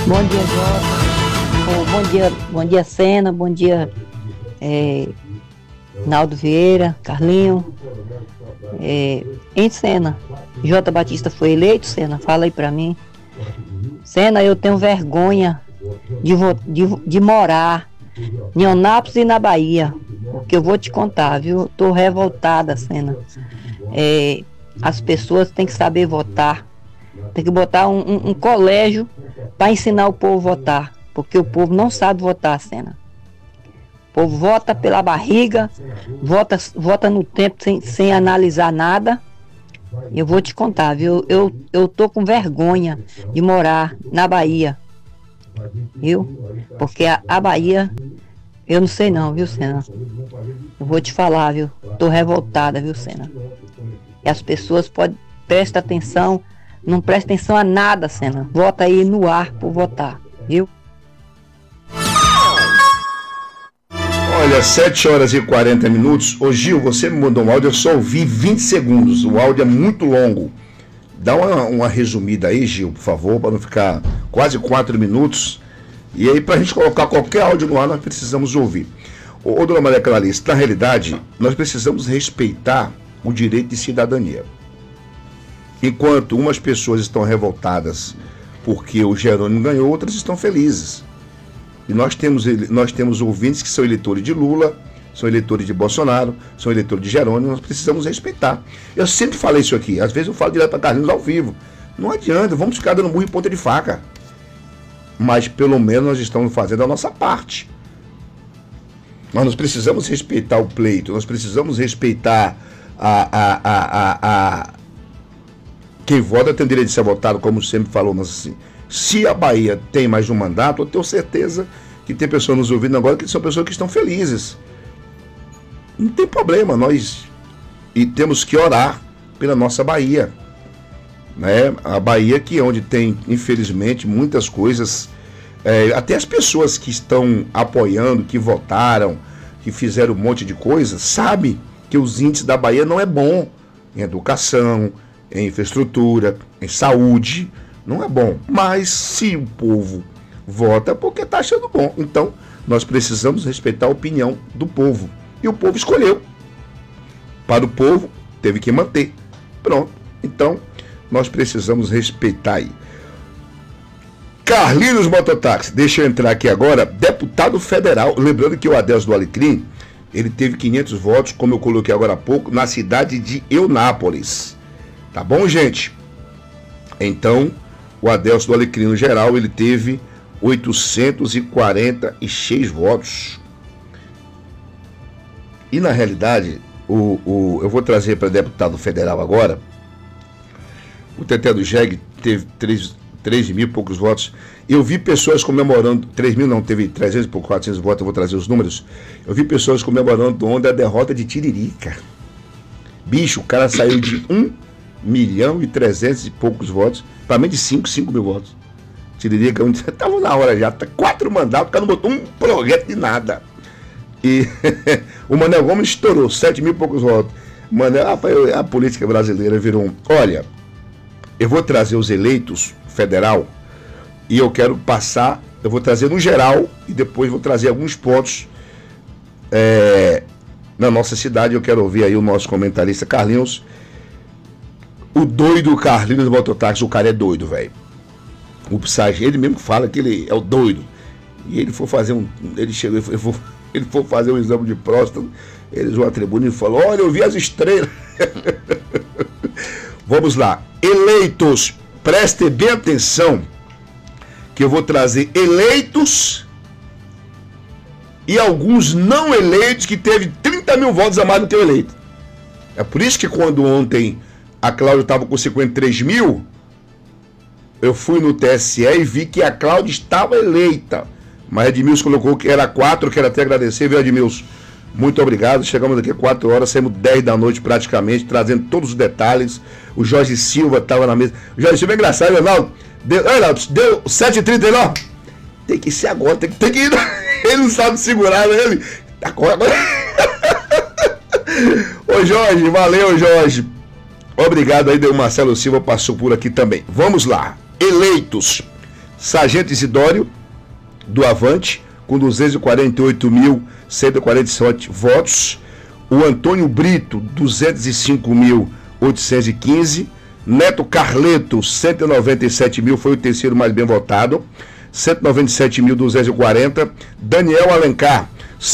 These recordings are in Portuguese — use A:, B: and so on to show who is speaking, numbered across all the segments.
A: Bom dia, Jota. Bom dia, Sena. Bom dia, Naldo Vieira, Carlinho. Em Sena, Jota Batista foi eleito, Sena? Fala aí pra mim. Sena, eu tenho vergonha de morar em Eunápolis e na Bahia, porque eu vou te contar, viu? Tô revoltada, Sena. As pessoas têm que saber votar. Tem que botar um colégio para ensinar o povo a votar, porque o povo não sabe votar, Sena. O povo vota pela barriga, vota no tempo sem analisar nada. Eu vou te contar, viu? Eu tô com vergonha de morar na Bahia, viu? Porque a Bahia, eu não sei não, viu, Sena? Eu vou te falar, viu? Tô revoltada, viu, Sena? E as pessoas prestar atenção, não prestam atenção a nada, Sena. Vota aí no ar por votar, viu?
B: Olha, 7 horas e 40 minutos. Ô Gil, você me mandou um áudio, eu só ouvi 20 segundos. O áudio é muito longo. Dá uma resumida aí, Gil, por favor, para não ficar quase 4 minutos. E aí, para a gente colocar qualquer áudio no ar, nós precisamos ouvir. Ô dona Maria Clarice, na realidade, nós precisamos respeitar o direito de cidadania. Enquanto umas pessoas estão revoltadas porque o Jerônimo ganhou, outras estão felizes. E nós temos ouvintes que são eleitores de Lula, são eleitores de Bolsonaro, são eleitores de Jerônimo, nós precisamos respeitar. Eu sempre falei isso aqui, às vezes eu falo direto para Carlinhos ao vivo. Não adianta, vamos ficar dando murro em ponta de faca. Mas pelo menos nós estamos fazendo a nossa parte. Nós precisamos respeitar o pleito, nós precisamos respeitar quem vota tem direito de ser votado, como sempre falamos assim. Se a Bahia tem mais um mandato, eu tenho certeza que tem pessoas nos ouvindo agora que são pessoas que estão felizes. Não tem problema, e temos que orar pela nossa Bahia, né? A Bahia que é onde tem, infelizmente, muitas coisas, até as pessoas que estão apoiando, que votaram, que fizeram um monte de coisas, sabem que os índices da Bahia não é bom em educação, em infraestrutura, em saúde, não é bom. Mas se o povo vota, é porque está achando bom. Então, nós precisamos respeitar a opinião do povo. E o povo escolheu. Para o povo, teve que manter. Pronto. Então, nós precisamos respeitar aí. Carlinhos Mototáxi, deixa eu entrar aqui agora. Deputado federal, lembrando que o Adelso do Alecrim, ele teve 500 votos, como eu coloquei agora há pouco, na cidade de Eunápolis. Tá bom, gente? Então, o Adelso do Alecrim, no geral, ele teve 846 votos. E, na realidade, eu vou trazer para deputado federal agora. O Teté do Jeg teve 3 mil e poucos votos. Eu vi pessoas comemorando, 3 mil não, teve 300 e poucos, 400 votos, eu vou trazer os números. Eu vi pessoas comemorando ontem a derrota de Tiririca. Bicho, o cara saiu de 1.300.000 e poucos votos para menos de 5 mil votos. Tiririca, estava na hora já, 4 mandatos, o cara não botou um projeto de nada. E o Manuel Gomes estourou 7 mil e poucos votos. A política brasileira virou um... Olha, eu vou trazer os eleitos federal e eu quero passar, eu vou trazer no geral e depois vou trazer alguns pontos na nossa cidade. Eu quero ouvir aí o nosso comentarista Carlinhos. O doido Carlinhos do Mototáxi, o cara é doido, velho. O Sargento, ele mesmo fala que ele é o doido. E ele foi fazer ele foi fazer um exame de próstata, eles vão à tribuna e falou: olha, eu vi as estrelas. Vamos lá. Eleitos, prestem bem atenção, que eu vou trazer eleitos e alguns não eleitos que teve 30 mil votos a mais do que o eleito. É por isso que quando ontem a Cláudia estava com 53 mil, eu fui no TSE e vi que a Cláudia estava eleita. Mas Edmilson colocou que era 4, quero até agradecer, viu, Edmilson? Muito obrigado, chegamos aqui 4 horas, saímos 10 da noite praticamente, trazendo todos os detalhes. O Jorge Silva estava na mesa. O Jorge Silva é engraçado, Leonardo. Deu 7h30, não? Tem que ser agora, tem que ir. Ele não sabe segurar, né? Ele... Agora. Ô Jorge, valeu, Jorge. Obrigado aí, o Marcelo Silva passou por aqui também. Vamos lá. Eleitos. Sargento Isidório, do Avante, com 248.147 votos. O Antônio Brito, 205.815. Neto Carleto, 197 mil, foi o terceiro mais bem votado. 197.240. Daniel Alencar,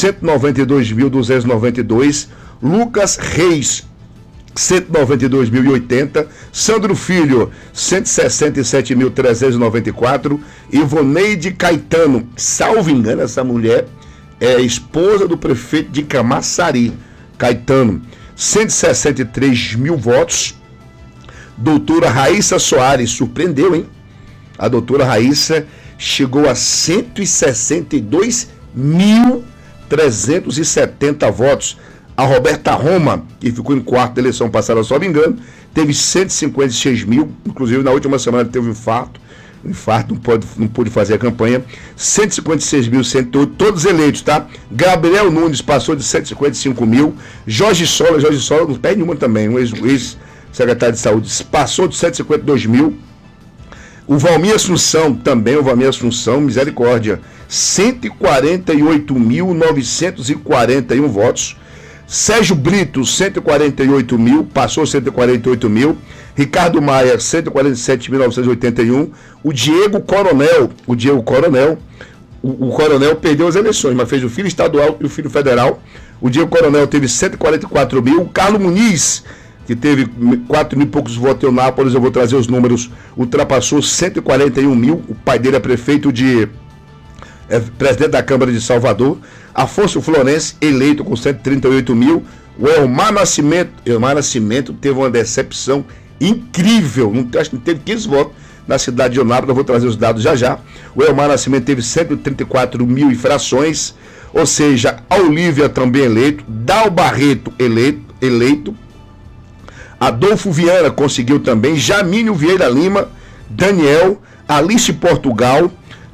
B: 192.292. Lucas Reis, 192.080. Sandro Filho, 167.394. Ivoneide Caetano, salvo engano, essa mulher é esposa do prefeito de Camaçari, Caetano, 163 mil votos. Doutora Raíssa Soares, surpreendeu, hein? A doutora Raíssa chegou a 162.370 votos. A Roberta Roma, que ficou em quarto da eleição passada, só me engano, teve 156 mil, inclusive na última semana teve um infarto, não pôde fazer a campanha. 156.108, todos eleitos, tá? Gabriel Nunes passou de 155 mil. Jorge Sola não perde nenhuma também, um ex-secretário de saúde, passou de 152 mil. O Valmir Assunção, misericórdia, 148.941 votos. Sérgio Brito, 148 mil, passou 148 mil. Ricardo Maia, 147.981. O Diego Coronel, o Coronel perdeu as eleições, mas fez o filho estadual e o filho federal. O Diego Coronel teve 144 mil. O Carlos Muniz, que teve 4 mil e poucos votos em Eunápolis, eu vou trazer os números, ultrapassou 141 mil. O pai dele é prefeito presidente da Câmara de Salvador. Afonso Florense, eleito com 138 mil. O Elmar Nascimento teve uma decepção incrível, acho que não teve 15 votos na cidade de Eunápolis, eu vou trazer os dados já. O Elmar Nascimento teve 134 mil e frações, ou seja, a Olívia também eleito, Dal Barreto eleito, Adolfo Viana conseguiu também, Jamínio Vieira Lima, Daniel, Alice Portugal,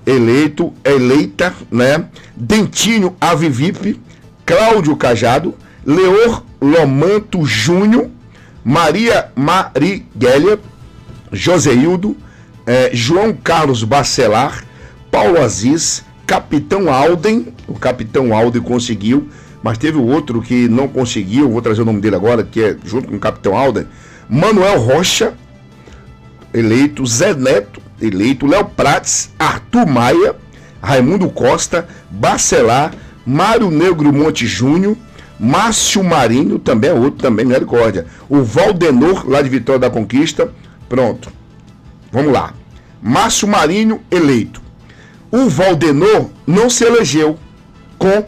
B: eleita, né? Dentinho Avivipe, Cláudio Cajado, Leor Lomanto Júnior, Maria Marighélia, Joseildo, João Carlos Bacelar, Paulo Aziz, Capitão Alden, o Capitão Alden conseguiu, mas teve o outro que não conseguiu, vou trazer o nome dele agora, que é junto com o Capitão Alden, Manuel Rocha, eleito, Zé Neto, eleito, Léo Prates, Arthur Maia, Raimundo Costa, Bacelar, Mário Negro Monte Júnior, Márcio Marinho, também é outro, também misericórdia. O Valdenor, lá de Vitória da Conquista, pronto. Vamos lá. Márcio Marinho, eleito. O Valdenor não se elegeu, com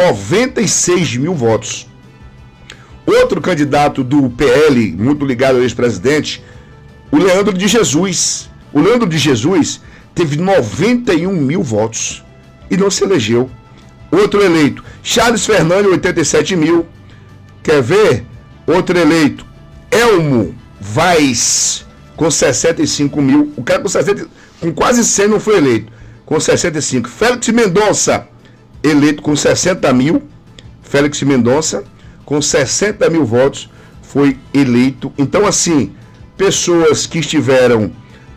B: 96 mil votos. Outro candidato do PL, muito ligado ao ex-presidente, o Leandro de Jesus. O Leandro de Jesus teve 91 mil votos e não se elegeu. Outro eleito, Charles Fernandes, 87 mil. Quer ver? Outro eleito, Elmo Vaz, com 65 mil. O cara com quase 100 não foi eleito, com 65. Félix Mendonça, eleito com 60 mil. Félix Mendonça, com 60 mil votos, foi eleito. Então, assim, pessoas que estiveram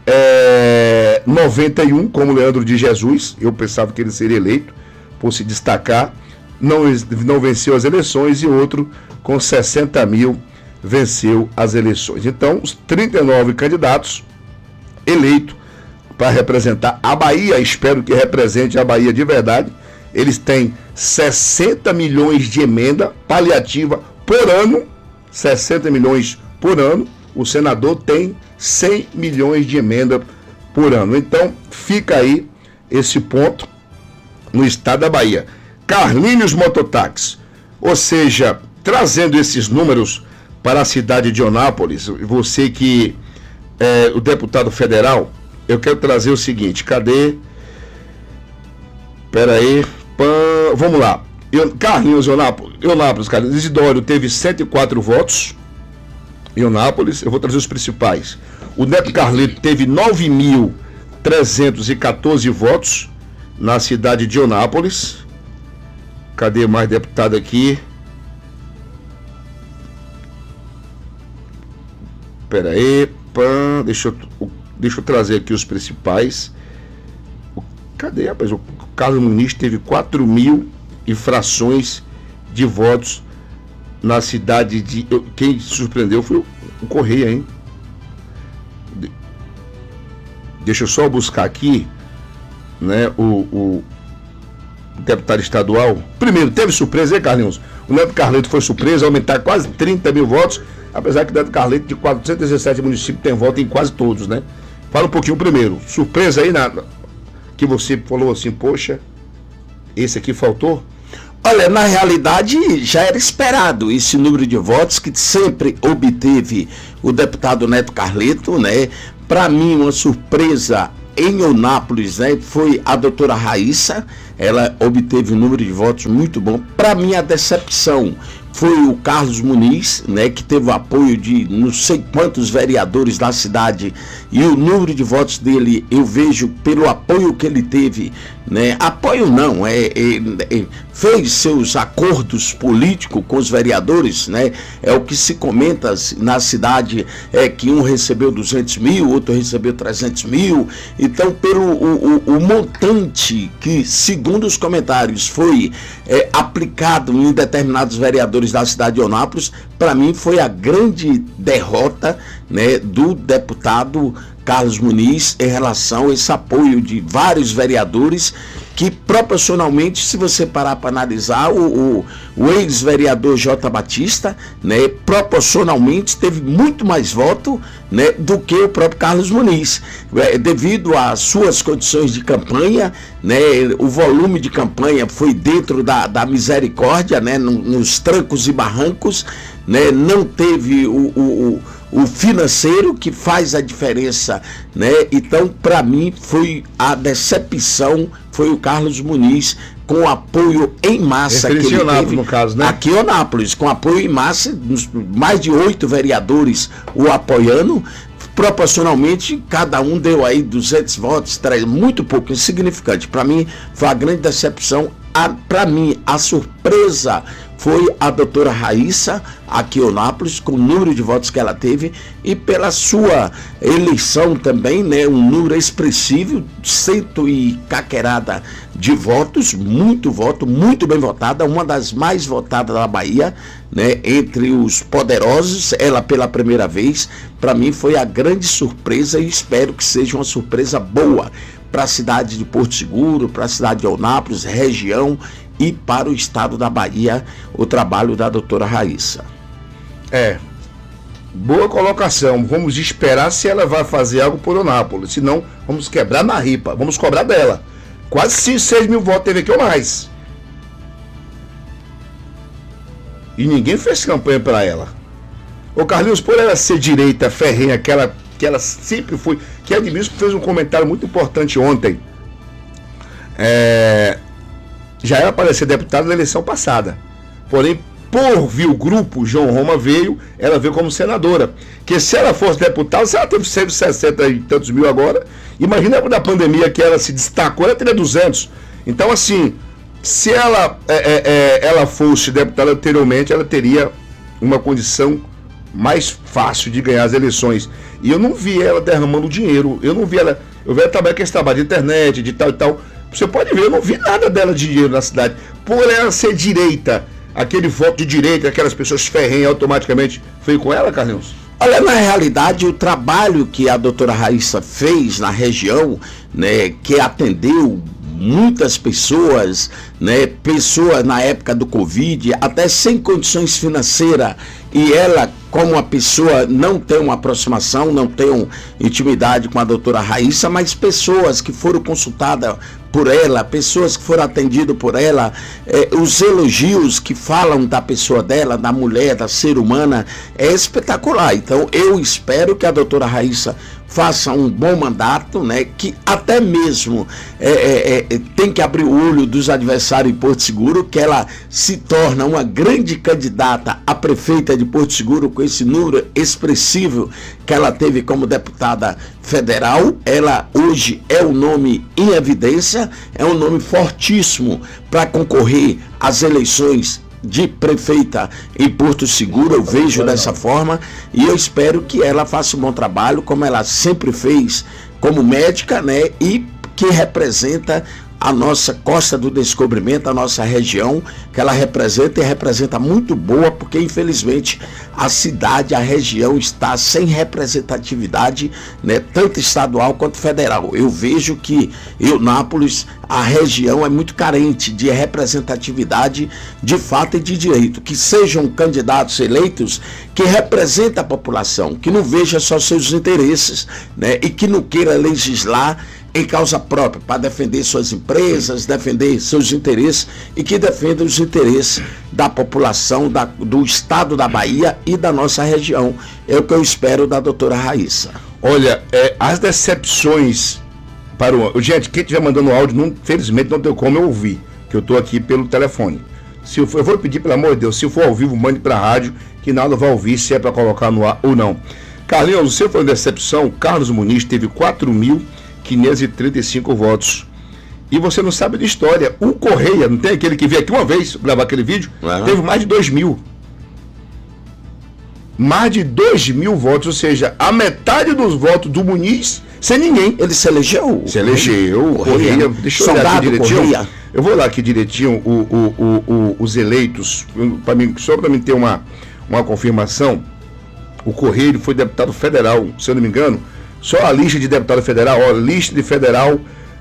B: 91, como Leandro de Jesus, eu pensava que ele seria eleito, por se destacar, não venceu as eleições, e outro com 60 mil venceu as eleições. Então, os 39 candidatos eleitos para representar a Bahia, espero que represente a Bahia de verdade, eles têm 60 milhões de emenda paliativa por ano, 60 milhões por ano, o senador tem 100 milhões de emenda por ano. Então, fica aí esse ponto no estado da Bahia. Carlinhos Mototáxi, ou seja, trazendo esses números para a cidade de Eunápolis, você que é o deputado federal, eu quero trazer o seguinte, cadê? Espera aí, vamos lá. Carlinhos, Eunápolis, Carlinhos Isidório teve 104 votos, Eunápolis, eu vou trazer os principais. O Neto Carleto teve 9.314 votos na cidade de Eunápolis. Cadê mais deputado aqui? Espera aí, deixa eu trazer aqui os principais. Cadê, rapaz? O Carlos Muniz teve 4.000 e frações de votos na cidade de... Quem surpreendeu foi o Correia, hein? Deixa eu só buscar aqui, né, o deputado estadual. Primeiro, teve surpresa, hein, Carlinhos? O Neto Carleto foi surpresa, aumentar quase 30.000 votos, apesar que o Neto Carleto, de 417 municípios, tem voto em quase todos, né? Fala um pouquinho primeiro. Surpresa aí, que você falou assim, poxa, esse aqui faltou?
C: Olha, na realidade já era esperado esse número de votos que sempre obteve o deputado Neto Carleto, né? Para mim, uma surpresa em Eunápolis, né, foi a doutora Raíssa. Ela obteve um número de votos muito bom. Para mim, a decepção foi o Carlos Muniz, né, que teve o apoio de não sei quantos vereadores da cidade, e o número de votos dele eu vejo pelo apoio que ele teve, né, apoio não, fez seus acordos políticos com os vereadores, né, é o que se comenta na cidade, que um recebeu 200 mil, outro recebeu 300 mil, então pelo o montante que, segundo os comentários, foi aplicado em determinados vereadores da cidade de Eunápolis, para mim foi a grande derrota, né, do deputado Carlos Muniz em relação a esse apoio de vários vereadores que proporcionalmente, se você parar para analisar, o ex-vereador J. Batista, né, proporcionalmente teve muito mais voto, né, do que o próprio Carlos Muniz, devido às suas condições de campanha, né, o volume de campanha foi dentro da misericórdia, né, nos trancos e barrancos, né, não teve o financeiro que faz a diferença, né? Então, para mim, foi a decepção, foi o Carlos Muniz, com apoio em massa que ele teve, no caso, né? Aqui em Eunápolis, com apoio em massa, mais de 8 vereadores o apoiando, proporcionalmente, cada um deu aí 200 votos, muito pouco, insignificante. Para mim, foi a grande decepção. Para mim, a surpresa foi a doutora Raíssa, aqui em Eunápolis, com o número de votos que ela teve, e pela sua eleição também, né, um número expressivo, 100 e caquerada de votos, muito voto, muito bem votada, uma das mais votadas da Bahia, né, entre os poderosos, ela pela primeira vez. Para mim foi a grande surpresa, e espero que seja uma surpresa boa para a cidade de Porto Seguro, para a cidade de Eunápolis, região, e para o estado da Bahia, o trabalho da doutora Raíssa.
B: Boa colocação. Vamos esperar se ela vai fazer algo por Eunápolis, senão vamos quebrar na ripa, vamos cobrar dela. Quase 6 mil votos teve aqui ou mais. E ninguém fez campanha para ela. Ô Carlinhos, por ela ser direita, ferrenha, que ela sempre foi, que a Edmilson fez um comentário muito importante ontem, já era para ser deputada na eleição passada, porém, por vir o grupo, João Roma ela veio como senadora, que se ela fosse deputada, se ela teve 160 e tantos mil agora, imagina da pandemia que ela se destacou, ela teria 200, então assim, se ela fosse deputada anteriormente, ela teria uma condição mais fácil de ganhar as eleições, e eu não vi ela derramando dinheiro, eu vi ela trabalhar com esse trabalho de internet, de tal e tal. Você pode ver, eu não vi nada dela de dinheiro na cidade. Por ela ser direita, aquele voto de direita, aquelas pessoas ferrenhas automaticamente, foi com ela, Carlinhos?
C: Olha, na realidade, o trabalho que a doutora Raíssa fez na região, né, que atendeu muitas pessoas, né, pessoas na época do Covid, até sem condições financeiras, e ela, como uma pessoa, não tem uma aproximação, não tem uma intimidade com a doutora Raíssa, mas pessoas que foram consultadas por ela, pessoas que foram atendidas por ela, os elogios que falam da pessoa dela, da mulher, da ser humana, é espetacular. Então eu espero que a doutora Raíssa faça um bom mandato, né, que até mesmo tem que abrir o olho dos adversários em Porto Seguro, que ela se torna uma grande candidata a prefeita de Porto Seguro com esse número expressivo que ela teve como deputada federal. Ela hoje é um nome em evidência, é um nome fortíssimo para concorrer às eleições de prefeita em Porto Seguro, eu vejo dessa forma, e eu espero que ela faça um bom trabalho, como ela sempre fez como médica, né, e que representa a nossa Costa do Descobrimento, a nossa região, que ela representa e representa muito boa, porque infelizmente a cidade, a região está sem representatividade, né, tanto estadual quanto federal. Eu vejo que Eunápolis, a região é muito carente de representatividade de fato e de direito, que sejam candidatos eleitos que representem a população, que não veja só seus interesses, né, e que não queira legislar em causa própria, para defender suas empresas, defender seus interesses e que defenda os interesses da população, do estado da Bahia e da nossa região. É o que eu espero da doutora Raíssa.
B: Olha, as decepções para o... Gente, quem estiver mandando áudio, infelizmente não tem como eu ouvir, que eu estou aqui pelo telefone. Eu vou pedir, pelo amor de Deus, se for ao vivo, mande para a rádio, que nada vai ouvir se é para colocar no ar ou não. Carlinhos, você foi uma decepção. Carlos Muniz teve 4.535 votos. E você não sabe de história. O Correia, não tem aquele que veio aqui uma vez gravar aquele vídeo? Teve mais de 2.000. Mais de 2.000 votos, ou seja, a metade dos votos do Muniz sem ninguém.
C: Ele se elegeu?
B: Se elegeu. Correia. Deixa eu olhar aqui direitinho. Correia. Eu vou olhar aqui direitinho os eleitos, só para mim ter uma confirmação. O Correia foi deputado federal, se eu não me engano. Só a lista de deputado federal, lista de federal,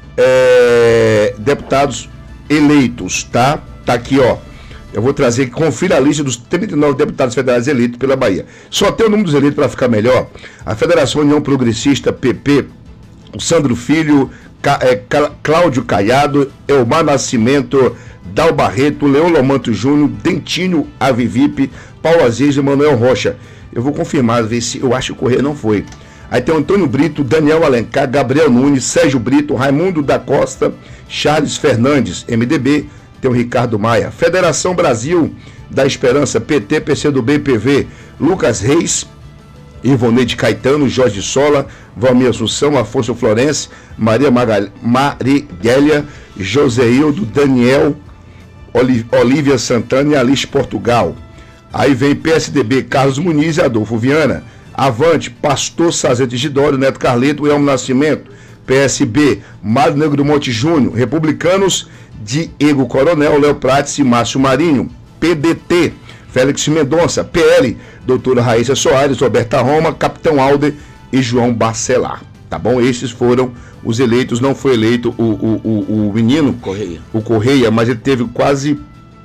B: deputados eleitos, tá? Tá aqui, ó. Eu vou trazer, confira a lista dos 39 deputados federais eleitos pela Bahia. Só tem o número dos eleitos para ficar melhor. A Federação União Progressista, PP, o Sandro Filho, Cláudio Caiado, Elmar Nascimento, Dal Barreto, Leão Lomanto Júnior, Dentinho Avivipe, Paulo Aziz e Manuel Rocha. Eu vou confirmar, ver se eu acho que o Correia não foi. Aí tem o Antônio Brito, Daniel Alencar, Gabriel Nunes, Sérgio Brito, Raimundo da Costa, Charles Fernandes, MDB, tem o Ricardo Maia. Federação Brasil da Esperança, PT, PCdoB, PV, Lucas Reis, Ivoneide Caetano, Jorge Sola, Valmir Assunção, Afonso Florense, Maria Marighélia, Joseildo, Daniel, Olívia Santana e Alice Portugal. Aí vem PSDB, Carlos Muniz e Adolfo Viana. Avante, Pastor Sazete Gidório, Neto Carleto, Elmo Nascimento. PSB, Mário Negro do Monte Júnior. Republicanos, Diego Coronel, Léo Prates e Márcio Marinho. PDT, Félix Mendonça. PL, doutora Raíssa Soares, Roberta Roma, Capitão Alder e João Bacelar. Tá bom? Esses foram os eleitos. Não foi eleito o menino, o Correia, mas ele teve quase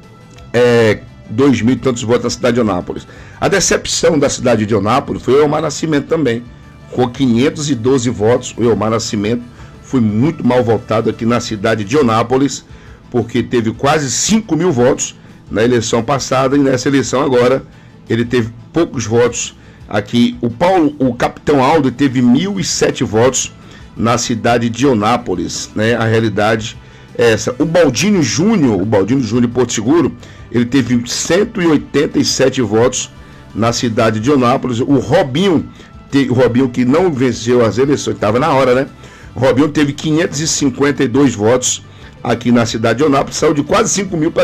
B: 2.000 e tantos votos na cidade de Eunápolis. A decepção da cidade de Eunápolis foi o Elmar Nascimento também. Com 512 votos, o Elmar Nascimento foi muito mal votado aqui na cidade de Eunápolis, porque teve quase 5.000 votos na eleição passada, e nessa eleição agora ele teve poucos votos aqui. O Capitão Aldo teve 1.007 votos na cidade de Eunápolis, né? A realidade é essa. O Baldinho Júnior Porto Seguro, ele teve 187 votos na cidade de Eunápolis. O Robinho que não venceu as eleições, estava na hora, né? O Robinho teve 552 votos aqui na cidade de Eunápolis, saiu de quase 5.000 para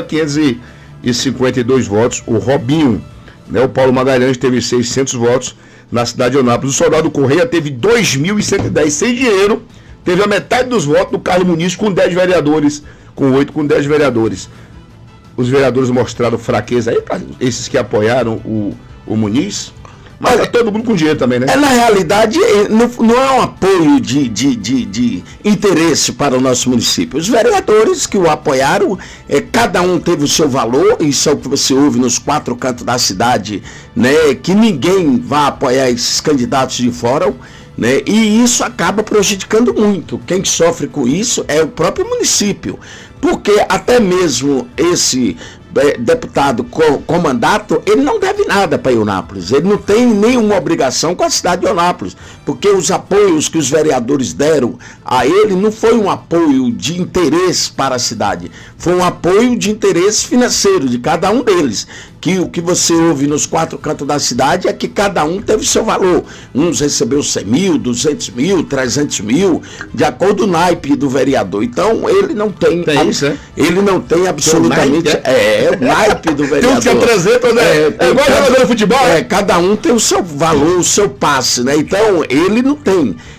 B: 552 votos. O Robinho, né? O Paulo Magalhães teve 600 votos na cidade de Eunápolis. O Soldado Correia teve 2.110, sem dinheiro, teve a metade dos votos do Carlos Muniz com 10 vereadores, com 10 vereadores. Os vereadores mostraram fraqueza aí, esses que apoiaram o Muniz. Mas é todo mundo com dinheiro também, né?
C: Na realidade, não é um apoio de interesse para o nosso município. Os vereadores que o apoiaram, cada um teve o seu valor, isso é o que você ouve nos 4 cantos da cidade, né? Que ninguém vai apoiar esses candidatos de fora, né? E isso acaba prejudicando muito. Quem sofre com isso é o próprio município, porque até mesmo esse deputado com mandato, ele não deve nada para Eunápolis, ele não tem nenhuma obrigação com a cidade de Eunápolis, porque os apoios que os vereadores deram a ele não foi um apoio de interesse para a cidade, foi um apoio de interesse financeiro de cada um deles, que o que você ouve nos 4 cantos da cidade é que cada um teve seu valor, uns recebeu 100 mil, 200 mil, 300 mil, de acordo com o naipe do vereador. Então ele não tem, ele não tem absolutamente, o naipe do vereador.
B: Tem uns que apresentam, né? Igual jogador de futebol.
C: Cada um tem o seu valor, o seu passe, né? Então ele não tem.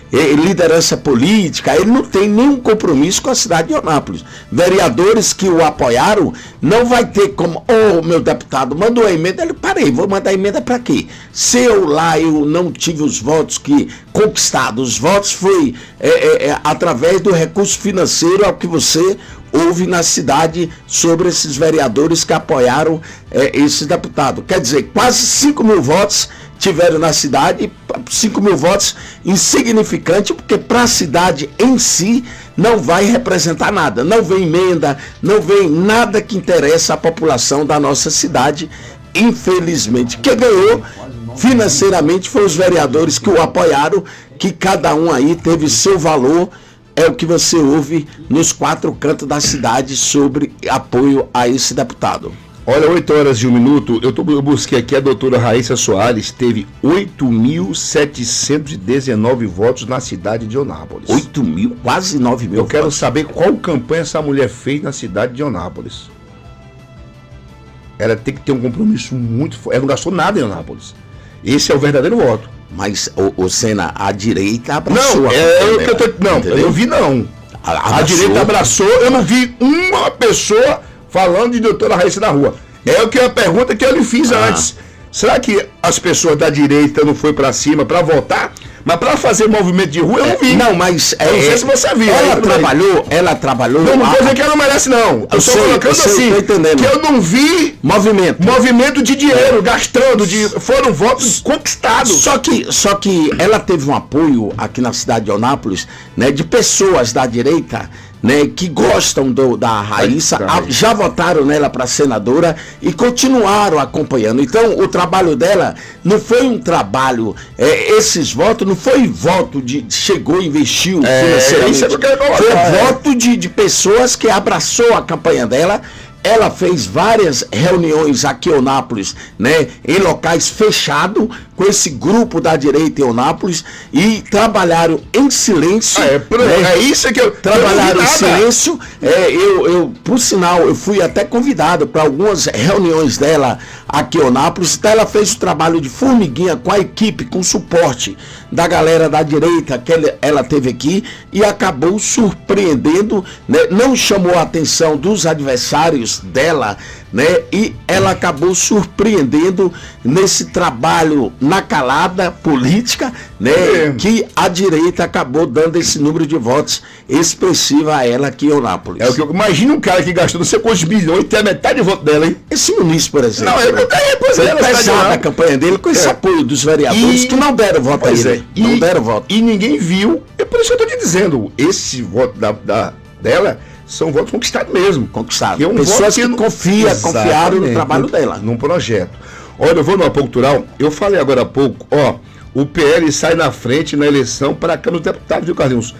C: liderança política, ele não tem nenhum compromisso com a cidade de Eunápolis. Vereadores que o apoiaram, não vai ter como, meu deputado mandou a emenda, ele, parei, vou mandar a emenda para quê? Se eu não tive os votos conquistados, os votos foi através do recurso financeiro ao que você houve na cidade sobre esses vereadores que apoiaram esse deputado. Quer dizer, quase 5 mil votos tiveram na cidade, 5 mil votos insignificante, porque para a cidade em si não vai representar nada, não vem emenda, não vem nada que interessa à população da nossa cidade, infelizmente. Quem ganhou financeiramente foi os vereadores que o apoiaram, que cada um aí teve seu valor. É o que você ouve nos 4 cantos da cidade sobre apoio a esse deputado.
B: Olha, 8 horas e 1 minuto, eu busquei aqui, a doutora Raíssa Soares teve 8.719 votos na cidade de Eunápolis.
C: 8 mil? Quase 9 mil.
B: Eu quero saber qual campanha essa mulher fez na cidade de Eunápolis. Ela tem que ter um compromisso muito forte. Ela não gastou nada em Eunápolis. Esse é o verdadeiro voto.
C: Mas, o Sena, a direita abraçou
B: eu não vi não. A direita abraçou, eu não vi uma pessoa falando de doutora Raíssa na rua. É o que a pergunta que eu lhe fiz antes. Será que as pessoas da direita não foi para cima para votar? Mas para fazer movimento de rua eu não vi.
C: Não, mas
B: eu não sei se você viu.
C: Ela trabalhou.
B: Não vou dizer que ela não merece, não. Eu estou colocando assim, que eu não vi movimento de dinheiro, gastando, foram votos conquistados.
C: Só que ela teve um apoio aqui na cidade de Eunápolis, né, de pessoas da direita, né, que gostam da Raíssa, já votaram nela para senadora e continuaram acompanhando. Então, o trabalho dela não foi um trabalho, esses votos não foi voto de chegou e investiu financeiramente, foi voto de pessoas que abraçou a campanha dela. Ela fez várias reuniões aqui em Eunápolis, né, em locais fechados, com esse grupo da direita em Eunápolis, e trabalharam em silêncio.
B: É isso que eu
C: trabalharam em silêncio. Por sinal, eu fui até convidado para algumas reuniões dela aqui em Eunápolis. Então ela fez o trabalho de formiguinha com a equipe, com o suporte da galera da direita que ela teve aqui, e acabou surpreendendo, né, não chamou a atenção dos adversários dela, né, e ela acabou surpreendendo nesse trabalho na calada política, né, que a direita acabou dando esse número de votos expressivo a ela aqui em Eunápolis.
B: É o que eu imagino, um cara que gastou não sei quantos bilhões e tem a metade de voto dela, hein?
C: Esse ministro, por exemplo.
B: Não,
C: pesado a campanha dele com esse apoio dos vereadores que não deram voto a ele. Não deram voto.
B: E ninguém viu. É por isso que eu estou te dizendo, esse voto dela são votos conquistados mesmo.
C: Conquistados. Pessoas que confiaram no trabalho dela.
B: Num projeto. Olha, eu vou no apoio cultural. Eu falei agora há pouco, o PL sai na frente na eleição para a Câmara dos Deputados, viu, Carlinhos?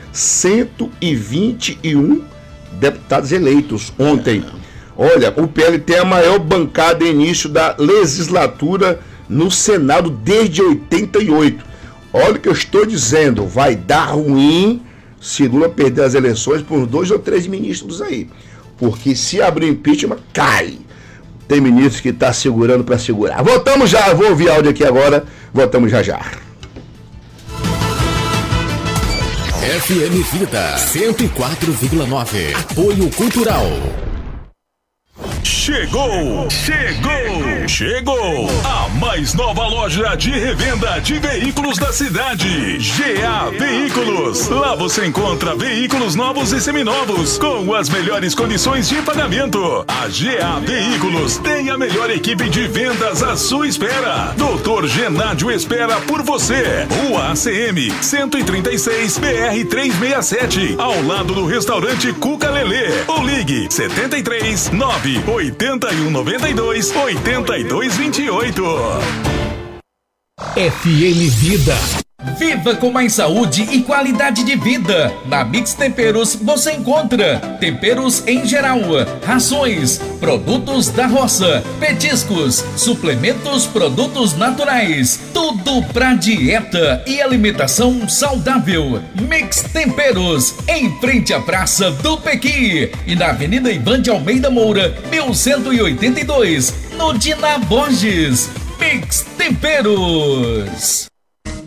B: 121 deputados eleitos ontem. Olha, o PL tem a maior bancada em início da legislatura no Senado desde 88. Olha o que eu estou dizendo, vai dar ruim se Lula perder as eleições por 2 ou 3 ministros aí. Porque se abrir impeachment, cai. Tem ministro que está segurando para segurar. Voltamos já, vou ouvir áudio aqui agora. Voltamos já já.
D: FM Vida 104,9. Apoio Cultural. Chegou! A mais nova loja de revenda de veículos da cidade, GA Veículos. Lá você encontra veículos novos e seminovos com as melhores condições de pagamento. A GA Veículos tem a melhor equipe de vendas à sua espera. Dr. Genádio espera por você. Rua ACM 136 BR 367, ao lado do restaurante Cuca Lelê. Ou ligue 73 9 81 92 82 28. FM Vida. Viva com mais saúde e qualidade de vida. Na Mix Temperos você encontra temperos em geral, rações, produtos da roça, petiscos, suplementos, produtos naturais, tudo pra dieta e alimentação saudável. Mix Temperos, em frente à Praça do Pequi e na Avenida Ivan de Almeida Moura, 1182, no Dina Borges. Mix Temperos.